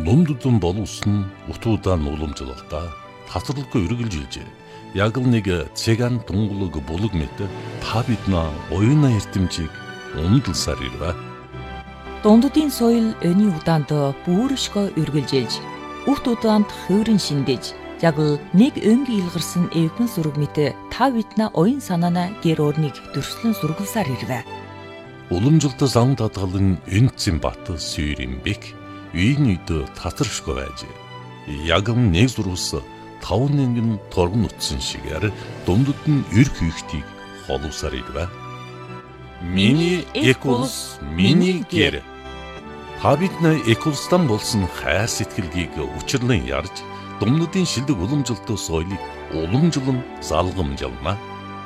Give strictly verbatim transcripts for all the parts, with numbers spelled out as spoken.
Дундудун боловсон утуудан уламжлалтаа тасралгүй үргэлжилжээ. Яг л нэг цэган тунгалаг булаг мэт та биднээ оюуна эрдэмжийг умдалсаар ирвэ. Дундудын соёл өний удаанд бүршгөө үргэлжилж, үхт удаанд хөөрөн шиндэж, яг л нэг өнг илгарсан эвгэн сүрэг мэт та биднээ оюун санаана гэр орныг дөрслөн сургалсаар ирвэ. Уламжлалт зам татгалын энцэн бат сүйрэмбек үйн үйд татаршгүй байж. Яг нэг зурвас таван нэнгэн торгон утсан шигээр дундад нь эр хийхтийг холовсаар ирвэ. Миний экулс, миний гэр. Та биднээ экулстан болсон хайр сэтгэлгийг учирлан ярьж, дундадын шилдэг уламжлалт соёлыг уламжлан залгамжлана.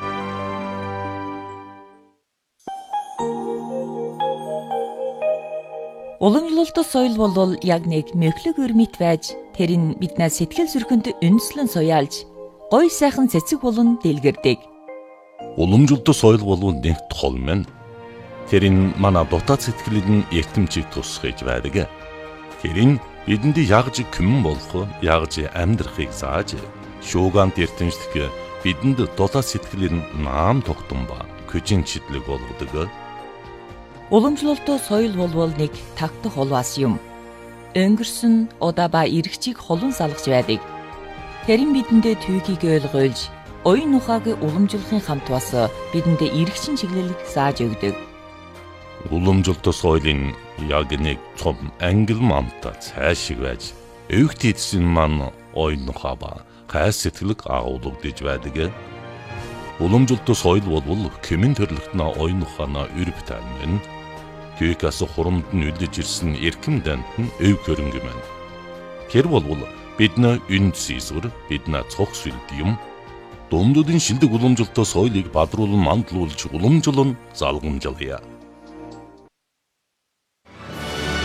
Уламжлалт соёл бол яг нэг мөхлөг өрмит байж, тэр нь биднээ сэтгэл зүрхэнд үндэслэн суяалж, гой сайхан цэцэг болон дэлгэрдэг. Уламжлалт соёл бол нэг тол мэн. Тэр нь манай дотоод сэтгэлийн эртэмчийг тусгаж байдаг. Тэр нь бидэнд ягж күмэн болох, ягж амьдрахыг зааж, шуугант эртэмжлэх бидэнд дотоод сэтгэлийн наам тогтсон ба көжин читлэг болгодог. Уламжлалт соёл бол нэг тагтах холваас юм. Өнгөрсөн удаа ба эргчийг холон салгаж байдаг. Тэр нь бидэндээ түүхийг ойлгуулж, оюун ухааг уламжлахын хамт бас бидэндээ эргчин чиглэлийг зааж өгдөг. Уламжлалт соёлын яг нэг цом ангил мамта цаашиг байж, өвгт эдсэн маань оюун ухаа ба хайр сэтгэлэг агуулгадж байдаг. Уламжлалт соёл бол кэмэн төрлөختнө оюун ухаана өрөвтэн мэн. Түүхээс хурамд нь үлдэж ирсэн эрхэм дант нь өв хөрөнгө мэн. Тэр бол биднээ үнд сийсвэр, биднээ цог сүлд юм. Дундуудын шилдэг уламжлалт соёлыг бадруулан мандуулж уламжлан залгамжлая.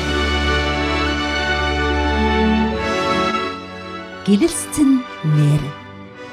Гэрэлцэн нэр